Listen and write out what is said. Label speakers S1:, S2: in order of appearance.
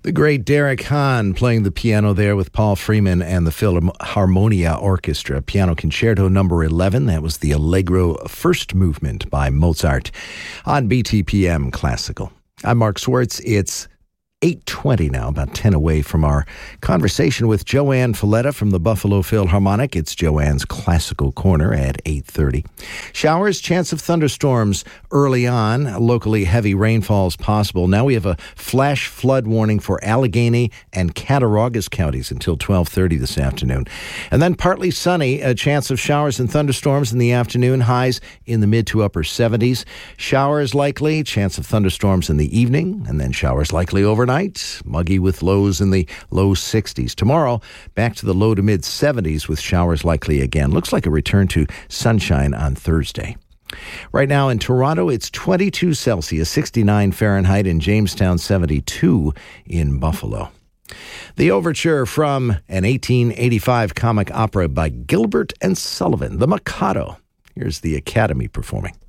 S1: The great Derek Hahn playing the piano there with Paul Freeman and the Philharmonia Orchestra. Piano Concerto number 11. That was the Allegro first movement by Mozart on BTPM Classical. I'm Mark Swartz. It's 8:20 now, about 10 away from our conversation with Joanne Falletta from the Buffalo Philharmonic. It's Joanne's Classical Corner at 8:30. Showers, chance of thunderstorms early on. Locally heavy rainfalls possible. Now we have a flash flood warning for Allegheny and Cattaraugus counties until 12:30 this afternoon. And then partly sunny, a chance of showers and thunderstorms in the afternoon. Highs in the mid to upper 70s. Showers likely, chance of thunderstorms in the evening, and then showers likely overnight. Muggy with lows in the low 60s. Tomorrow, back to the low to mid 70s with showers likely again. Looks like a return to sunshine on Thursday. Right now in Toronto, it's 22 Celsius, 69 Fahrenheit. In Jamestown, 72 in Buffalo. The overture from an 1885 comic opera by Gilbert and Sullivan, The Mikado. Here's the Academy performing.